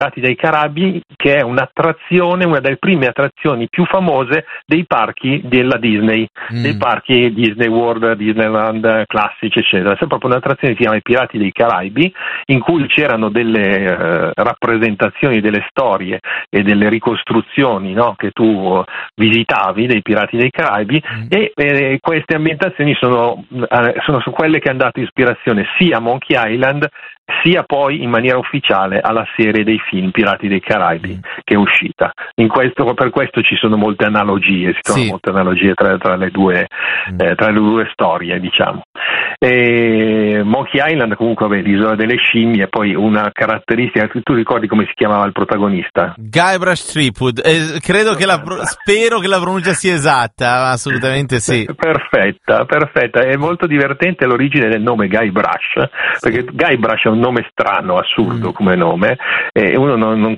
Pirati dei Caraibi, che è un'attrazione, una delle prime attrazioni più famose dei parchi della Disney, dei parchi Disney World, Disneyland classici, eccetera. C'è proprio un'attrazione che si chiama I Pirati dei Caraibi, in cui c'erano delle rappresentazioni delle storie e delle ricostruzioni, no, che tu visitavi dei Pirati dei Caraibi, e queste ambientazioni sono su quelle che hanno dato ispirazione sia a Monkey Island sia poi in maniera ufficiale alla serie dei film Pirati dei Caraibi che è uscita. Per questo ci sono molte analogie, molte analogie tra le due storie, diciamo. E Monkey Island comunque l'isola delle scimmie, poi una caratteristica, tu ricordi come si chiamava il protagonista? Guybrush Threepwood, credo che spero che la pronuncia sia esatta, assolutamente sì. Perfetta, è molto divertente l'origine del nome Guybrush, perché Guybrush è un nome strano, assurdo come nome, e uno non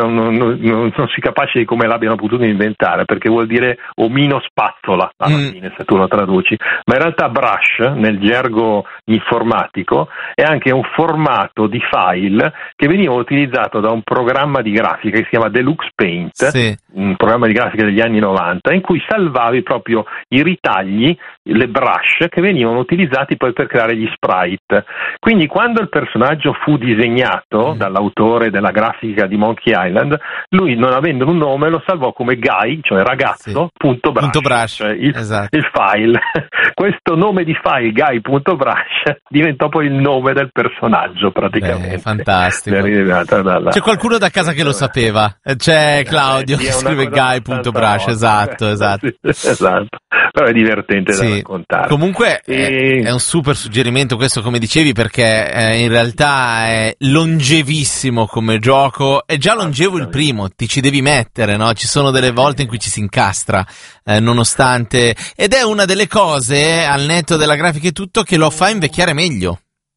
si capace di come l'abbiano potuto inventare, perché vuol dire omino spazzola alla fine, se tu lo traduci, ma in realtà brush nel gergo informatico è anche un formato di file che veniva utilizzato da un programma di grafica che si chiama Deluxe Paint, un programma di grafica degli anni 90, in cui salvavi proprio i ritagli, le brush che venivano utilizzati poi per creare gli sprite. Quindi quando il personaggio fu disegnato dall'autore della grafica di Monkey Island, lui, non avendo un nome, lo salvò come Guy, cioè ragazzo, punto brush, cioè il file. Questo nome di file, Guy.brush, diventò poi il nome del personaggio praticamente. Fantastico. C'è qualcuno da casa che lo sapeva, c'è Claudio che scrive Guy.brush, esatto. Però è divertente da raccontare. Comunque è un super suggerimento questo, come dicevi, perché in realtà è longevissimo come gioco, è già longevo il primo, ti ci devi mettere, no? Ci sono delle volte in cui ci si incastra, nonostante, ed è una delle cose, al netto della grafica e tutto, che lo fa invecchiare meglio.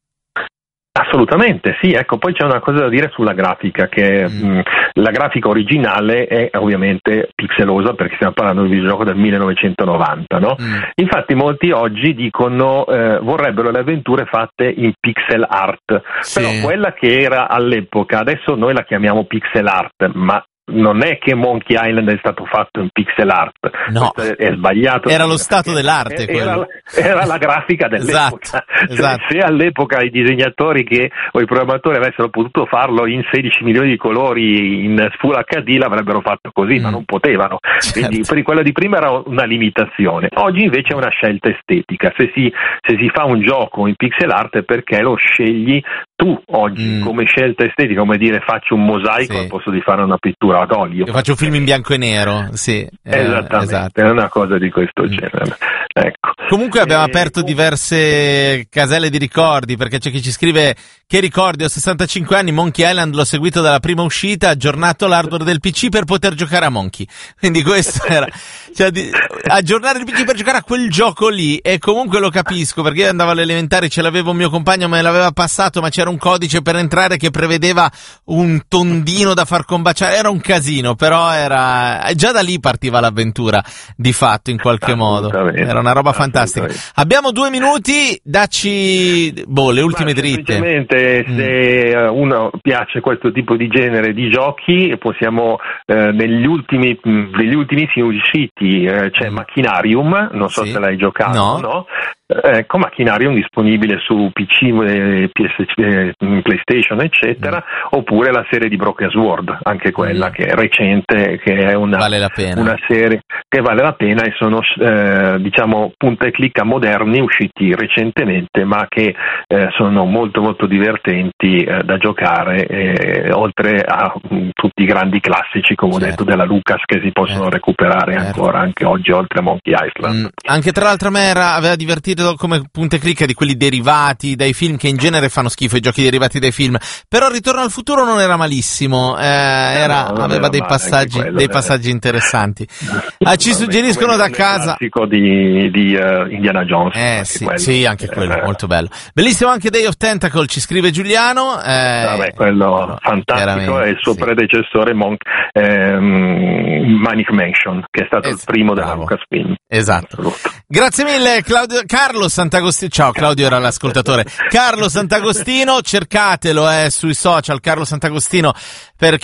Assolutamente, sì, ecco, poi c'è una cosa da dire sulla grafica, che la grafica originale è ovviamente pixelosa, perché stiamo parlando di un videogioco del 1990, no? Infatti molti oggi dicono vorrebbero le avventure fatte in pixel art, però quella che era all'epoca, adesso noi la chiamiamo pixel art, ma non è che Monkey Island è stato fatto in pixel art, no, è sbagliato. Era lo stato dell'arte, era la grafica dell'epoca. Esatto. Se all'epoca i disegnatori o i programmatori avessero potuto farlo in 16 milioni di colori in Full HD, l'avrebbero fatto così, ma non potevano. Quindi per quella di prima era una limitazione. Oggi invece è una scelta estetica. Se si fa un gioco in pixel art è perché lo scegli tu oggi come scelta estetica, come dire faccio un mosaico al posto di fare una pittura ad olio. Io faccio un film in bianco e nero, esattamente, è una cosa di questo genere. Ecco. Comunque abbiamo aperto diverse caselle di ricordi, perché c'è chi ci scrive: che ricordi, ho 65 anni, Monkey Island l'ho seguito dalla prima uscita, aggiornato l'hardware del PC per poter giocare a Monkey. Quindi questo era, cioè, aggiornare il PC per giocare a quel gioco lì. E comunque lo capisco, perché io andavo alle elementari, ce l'avevo un mio compagno, me l'aveva passato, ma c'era un codice per entrare che prevedeva un tondino da far combaciare, era un casino, però già da lì partiva l'avventura, di fatto, in qualche modo. Era una roba fantastica. Abbiamo 2 minuti, dacci le ultime dritte. Semplicemente, se uno piace questo tipo di genere di giochi, possiamo negli ultimissimi usciti c'è Machinarium, non so se l'hai giocato, no? Ecco, Machinarium disponibile su PC, PlayStation, eccetera, oppure la serie di Broken Sword, anche quella che è recente, che è una serie che vale la pena, e sono diciamo punta e clicca moderni usciti recentemente, ma che sono molto molto divertenti da giocare, oltre a tutti i grandi classici, come ho detto, della Lucas, che si possono recuperare ancora anche oggi, oltre a Monkey Island. Anche tra l'altro a me aveva divertito come punta e clicca di quelli derivati dai film, che in genere fanno schifo i giochi derivati dai film, però Ritorno al futuro non era malissimo, aveva dei passaggi interessanti. Ci suggeriscono da casa il classico di Indiana Jones, anche quello molto bello, bellissimo. Anche Day of Tentacle, ci scrive Giuliano, quello fantastico, è il suo predecessore successore Manic Mansion, che è stato il primo della Lucasfilm. Esatto. Grazie mille Carlo Sant'Agostino. Ciao, Claudio era l'ascoltatore. Carlo Sant'Agostino, cercatelo sui social, Carlo Sant'Agostino, perché